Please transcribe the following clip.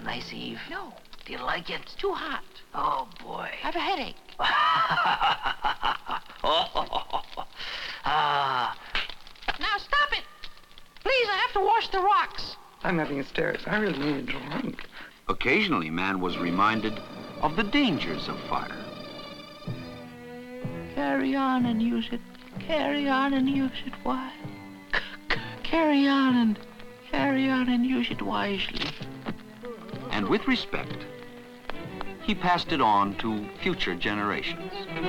nice, Eve? No, Do you like it? it's too hot. Oh, boy. I have a headache. Ah. Now stop it! Please, I have to wash the rocks. I'm having hysterics. I really need a drink. Occasionally, man was reminded of the dangers of fire. Carry on and use it. Carry on and use it wisely. Carry on and use it wisely. And with respect, he passed it on to future generations.